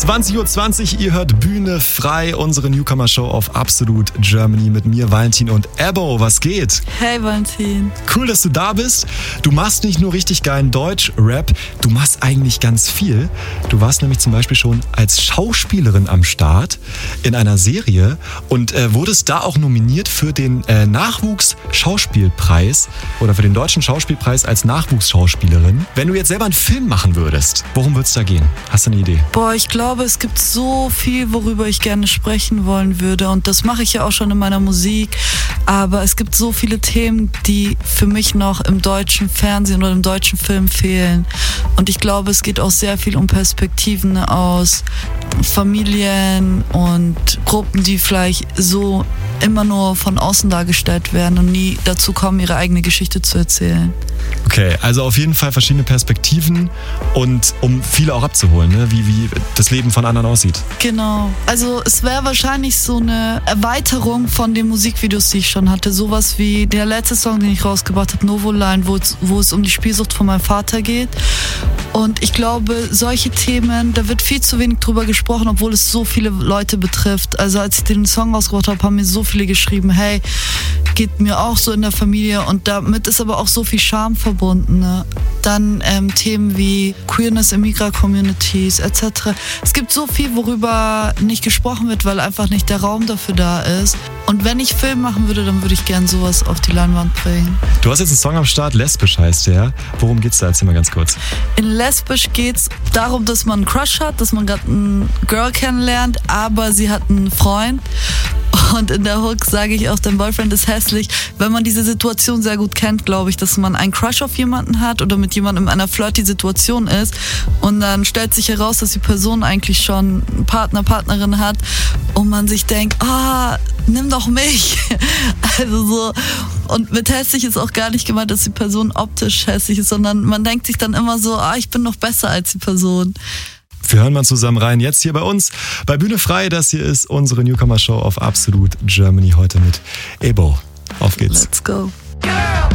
20.20 Uhr, ihr hört Bühne frei, unsere Newcomer-Show auf Absolut Germany mit mir, Valentin und Ebo. Was geht? Hey Valentin. Cool, dass du da bist. Du machst nicht nur richtig geilen Deutsch-Rap, du machst eigentlich ganz viel. Du warst nämlich zum Beispiel schon als Schauspielerin am Start in einer Serie und wurdest da auch nominiert für den Nachwuchs-Schauspielpreis oder für den Deutschen Schauspielpreis als Nachwuchsschauspielerin. Wenn du jetzt selber einen Film machen würdest, worum wird's da gehen? Hast du eine Idee? Boah, ich glaube, es gibt so viel, worüber ich gerne sprechen wollen würde. Und das mache ich ja auch schon in meiner Musik. Aber es gibt so viele Themen, die für mich noch im deutschen Fernsehen oder im deutschen Film fehlen. Und ich glaube, es geht auch sehr viel um Perspektiven aus Familien und Gruppen, die vielleicht so immer nur von außen dargestellt werden und nie dazu kommen, ihre eigene Geschichte zu erzählen. Okay, also auf jeden Fall verschiedene Perspektiven und um viele auch abzuholen, ne? Wie das Leben von anderen aussieht. Genau. Also es wäre wahrscheinlich so eine Erweiterung von den Musikvideos, die ich schon hatte. Sowas wie der letzte Song, den ich rausgebracht habe, Novoline, wo es um die Spielsucht von meinem Vater geht. Und ich glaube, solche Themen, da wird viel zu wenig drüber gesprochen, obwohl es so viele Leute betrifft. Also als ich den Song rausgebracht habe, haben mir so viele geschrieben, hey, geht mir auch so in der Familie, und damit ist aber auch so viel Scham verbunden. Ne? Dann Themen wie Queerness in Migra-Communities etc. Es gibt so viel, worüber nicht gesprochen wird, weil einfach nicht der Raum dafür da ist. Und wenn ich Film machen würde, dann würde ich gern sowas auf die Leinwand bringen. Du hast jetzt einen Song am Start, Lesbisch heißt der. Worum geht's da? Erzähl mal ganz kurz. In Lesbisch geht's darum, dass man einen Crush hat, dass man gerade einen Girl kennenlernt, aber sie hat einen Freund. Und in der Hook sage ich auch, dein Boyfriend ist hässlich. Wenn man diese Situation sehr gut kennt, glaube ich, dass man einen Crush auf jemanden hat oder mit jemandem in einer Flirty-Situation ist und dann stellt sich heraus, dass die Person eigentlich schon einen Partner, Partnerin hat und man sich denkt, nimm doch mich. Also so. Und mit hässlich ist auch gar nicht gemeint, dass die Person optisch hässlich ist, sondern man denkt sich dann immer so, ich bin noch besser als die Person. Wir hören mal zusammen rein, jetzt hier bei uns, bei Bühne frei. Das hier ist unsere Newcomer-Show auf Absolut Germany heute mit Ebo. Auf geht's. Let's go.